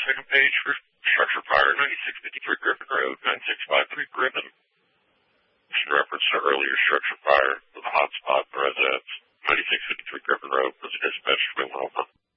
second page for structure fire, 9653 Griffin Road, 9653 Griffin. In reference to earlier structure fire with a hotspot in the residence, 9653 Griffin Road was a dispatch from over.